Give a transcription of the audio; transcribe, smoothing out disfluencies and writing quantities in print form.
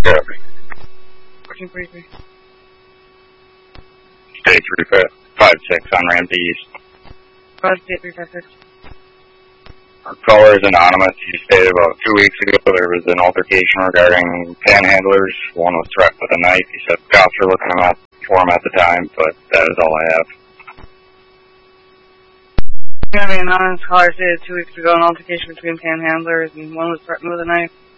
Yeah. 1443. State 356 on Ramsey East. State 356. Our caller is anonymous. He stated about 2 weeks ago there was an altercation regarding panhandlers. One was threatened with a knife. He said cops were looking for him at the time, but that is all I have. The anonymous caller stated 2 weeks ago an altercation between panhandlers and one was threatened with a knife.